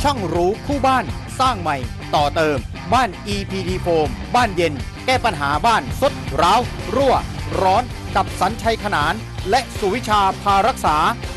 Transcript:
ช่างรู้คู่บ้านสร้างใหม่ต่อเติมบ้าน EPD โฟมบ้านเย็นแก้ปัญหาบ้านซดร้าวรั่วร้อนกับสัญชัยขนานและสุวิชาพารักษา